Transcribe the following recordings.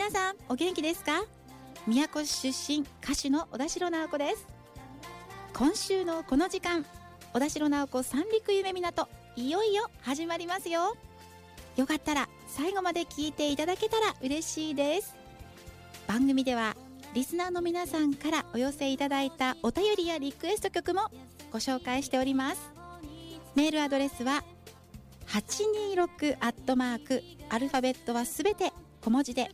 皆さんお元気ですか？宮古市出身歌手の小田代直子です。今週のこの時間、小田代直子三陸夢港、いよいよ始まりますよ。よかったら最後まで聞いていただけたら嬉しいです。番組ではリスナーの皆さんからお寄せいただいたお便りやリクエスト曲もご紹介しております。メールアドレスは826アルファベットはすべて小文字で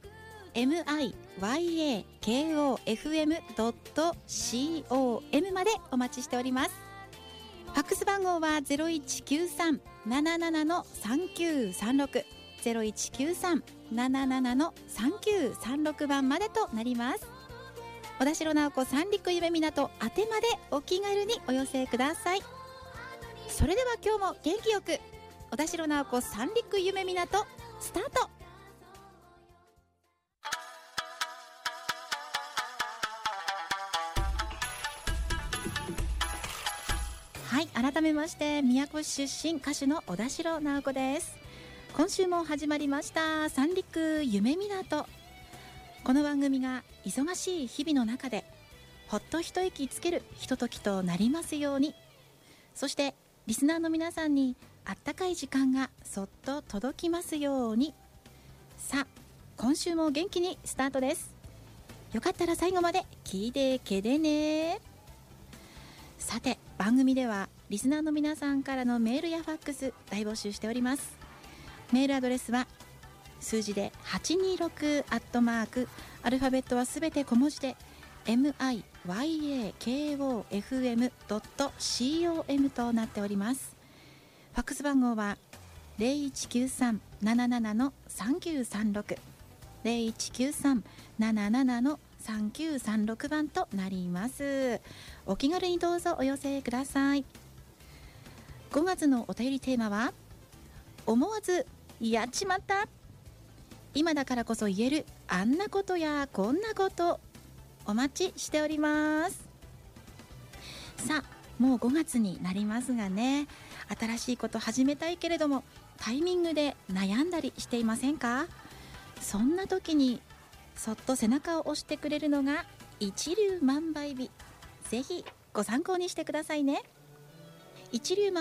MIYAKOFM.com までお待ちしております。ファックス番号は 0193-77-3936 0193-77-3936 番までとなります。小田代直子三陸夢港宛てまでお気軽にお寄せください。それでは今日も元気よく小田代直子三陸夢港スタート。はい、改めまして宮古市出身歌手の小田代直子です。今週も始まりました三陸夢港。この番組が忙しい日々の中でほっと一息つけるひとときとなりますように。そしてリスナーの皆さんにあったかい時間がそっと届きますように。さあ、今週も元気にスタートです。よかったら最後まで聞いてけでね。さて、番組ではリスナーの皆さんからのメールやファックス大募集しております。メールアドレスは数字で826アルファベットはすべて小文字で MIYAKOFM.com となっております。ファックス番号は 0193-77-3936 0193-77-3936 番となります。お気軽にどうぞお寄せください。5月のお便りテーマは思わずやっちまった、今だからこそ言えるあんなことやこんなこと、お待ちしております。さあ、もう5月になりますがね、新しいこと始めたいけれどもタイミングで悩んだりしていませんか？そんな時にそっと背中を押してくれるのが一粒万倍日。ぜひご参考にしてくださいね。一粒万